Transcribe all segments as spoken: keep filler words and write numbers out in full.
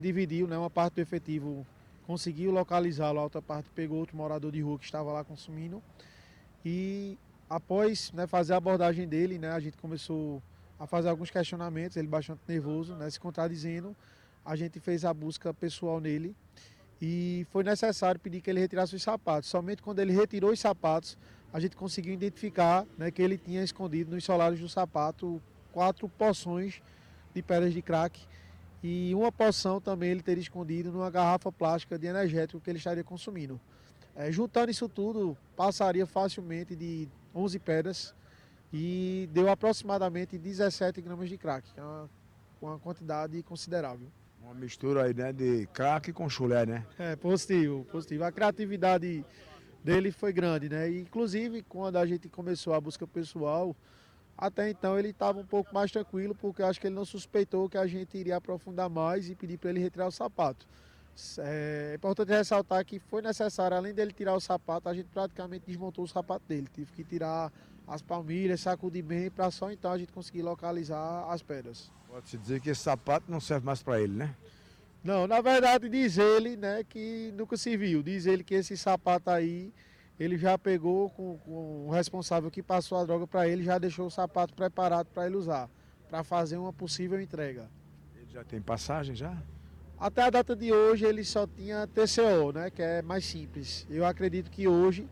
Dividiu, né, uma parte do efetivo, conseguiu localizá-lo, a outra parte pegou outro morador de rua que estava lá consumindo. E após, né, fazer a abordagem dele, né, a gente começou a fazer alguns questionamentos, ele bastante nervoso, né, se contradizendo. A gente fez a busca pessoal nele e foi necessário pedir que ele retirasse os sapatos. Somente quando ele retirou os sapatos, a gente conseguiu identificar, né, que ele tinha escondido nos solares do sapato quatro porções de pedras de crack e uma porção também ele teria escondido numa garrafa plástica de energético que ele estaria consumindo. É, juntando isso tudo, passaria facilmente de onze pedras e deu aproximadamente dezessete gramas de crack, que é uma, uma quantidade considerável. Uma mistura aí, né, de crack com chulé, né? É, positivo, positivo. A criatividade dele foi grande, né? E, inclusive, quando a gente começou a busca pessoal, até então ele estava um pouco mais tranquilo, porque eu acho que ele não suspeitou que a gente iria aprofundar mais e pedir para ele retirar o sapato. É importante ressaltar que foi necessário, além dele tirar o sapato, a gente praticamente desmontou o sapato dele. Tive que tirar as palmilhas, sacudir bem, para só então a gente conseguir localizar as pedras. Pode-se dizer que esse sapato não serve mais para ele, né? Não, na verdade diz ele, né, que nunca se viu. Diz ele que esse sapato aí, ele já pegou com, com o responsável que passou a droga para ele, já deixou o sapato preparado para ele usar, para fazer uma possível entrega. Ele já tem passagem já? Até a data de hoje ele só tinha T C O, né, que é mais simples. Eu acredito que hoje,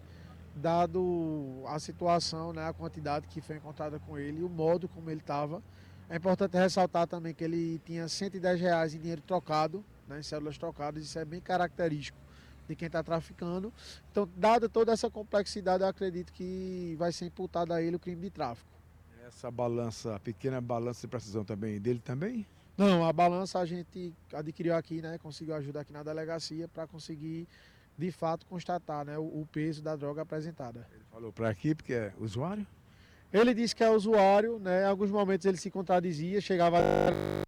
dado a situação, né, a quantidade que foi encontrada com ele e o modo como ele estava, é importante ressaltar também que ele tinha cento e dez reais em dinheiro trocado, né, em cédulas trocadas, isso é bem característico de quem está traficando. Então, dada toda essa complexidade, eu acredito que vai ser imputado a ele o crime de tráfico. Essa balança, a pequena balança de precisão também, dele também? Não, a balança a gente adquiriu aqui, né? Conseguiu ajuda aqui na delegacia para conseguir, de fato, constatar, né, o, o peso da droga apresentada. Ele falou para a equipe que é usuário? Ele disse que é usuário, né? Em alguns momentos ele se contradizia, chegava a...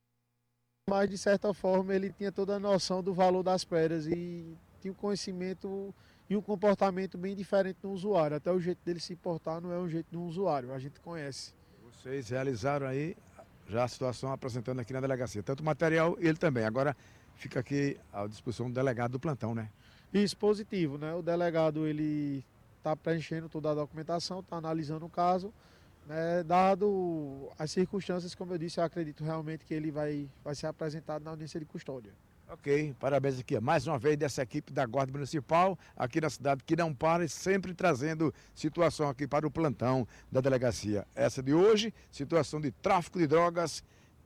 mas de certa forma ele tinha toda a noção do valor das pedras e tinha um conhecimento e um comportamento bem diferente do usuário. Até o jeito dele se portar não é o jeito de um usuário, a gente conhece. Vocês realizaram aí já a situação apresentando aqui na delegacia, tanto o material e ele também. Agora fica aqui à disposição do delegado do plantão, né? Isso, positivo, né? O delegado ele está preenchendo toda a documentação, está analisando o caso, né? Dado as circunstâncias, como eu disse, eu acredito realmente que ele vai, vai ser apresentado na audiência de custódia. Ok, parabéns aqui, mais uma vez dessa equipe da Guarda Municipal, aqui na cidade, que não para e sempre trazendo situação aqui para o plantão da delegacia. Essa de hoje, situação de tráfico de drogas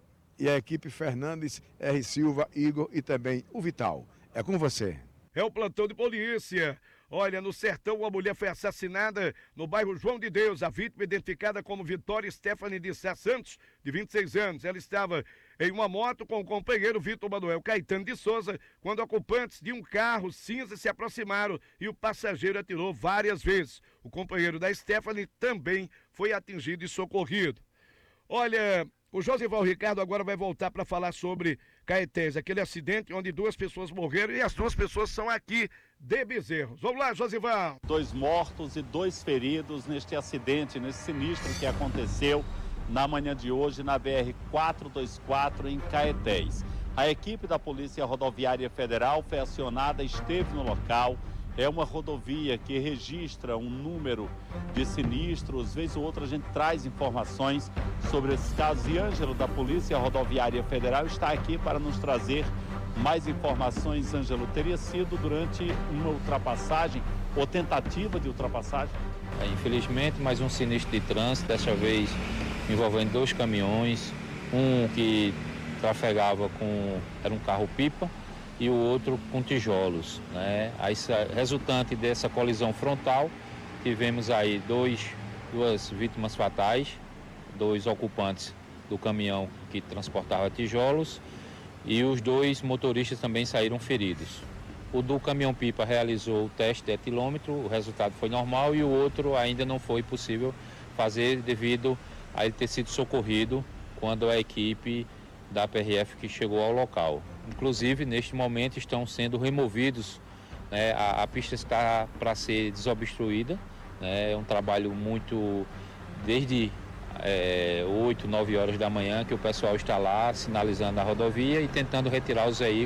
e a equipe Fernandes, R. Silva, Igor e também o Vital. É com você. É o plantão de polícia. Olha, no Sertão, uma mulher foi assassinada no bairro João de Deus. A vítima identificada como Vitória Stephanie de Sá Santos, de vinte e seis anos. Ela estava em uma moto com o companheiro Vitor Manuel Caetano de Souza, quando ocupantes de um carro cinza se aproximaram e o passageiro atirou várias vezes. O companheiro da Stephanie também foi atingido e socorrido. Olha, o Josival Ricardo agora vai voltar para falar sobre Caetés, aquele acidente onde duas pessoas morreram e as duas pessoas são aqui de Bezerros. Vamos lá, Josival. Dois mortos e dois feridos neste acidente, nesse sinistro que aconteceu na manhã de hoje na B R quatrocentos e vinte e quatro em Caetés. A equipe da Polícia Rodoviária Federal foi acionada, esteve no local. É uma rodovia que registra um número de sinistros. Vez ou outra a gente traz informações sobre esses casos. E Ângelo, da Polícia Rodoviária Federal, está aqui para nos trazer mais informações. Ângelo, teria sido durante uma ultrapassagem ou tentativa de ultrapassagem? É, infelizmente, mais um sinistro de trânsito, dessa vez envolvendo dois caminhões. Um que trafegava com... era um carro-pipa, e o outro com tijolos, né? Aí, resultante dessa colisão frontal, tivemos aí dois, duas vítimas fatais, dois ocupantes do caminhão que transportava tijolos e os dois motoristas também saíram feridos. O do caminhão-pipa realizou o teste de etilômetro, o resultado foi normal e o outro ainda não foi possível fazer devido a ele ter sido socorrido quando a equipe da P R F que chegou ao local. Inclusive, neste momento, estão sendo removidos, né, a, a pista está para ser desobstruída, né, é um trabalho muito, desde é, oito, nove horas da manhã, que o pessoal está lá sinalizando a rodovia e tentando retirar os veículos